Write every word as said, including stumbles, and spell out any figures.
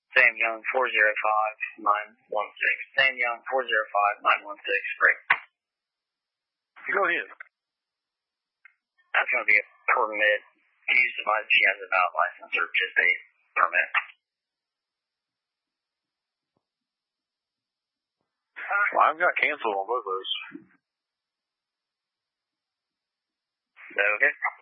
Sam Young, four zero five nine one six. Sam Young, four zero five nine one six. Break. Go ahead. That's going to be a permit. Use device if she has a valid license or just a permit. Well, I've got canceled on both those. Is that okay?